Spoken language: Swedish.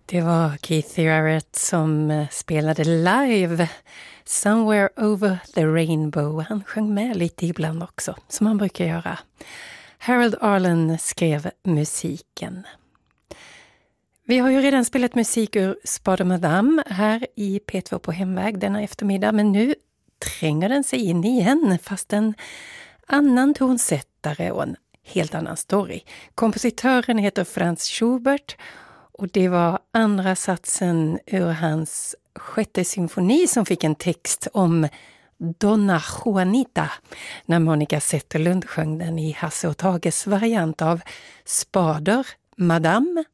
Det var Keith Jarrett som spelade live Somewhere Over the Rainbow. Han sjöng med lite ibland också, som han brukar göra. Harold Arlen skrev musiken. Vi har ju redan spelat musik ur Spade Madame här i P2 på hemväg denna eftermiddag, men nu tränger den sig in igen, fast en annan tonsättare och en helt annan story. Kompositören heter Franz Schubert och det var andra satsen ur hans 6:e symfoni som fick en text om Donna Juanita när Monica Zetterlund sjöng den i Hasse och Tages variant av Spader Madame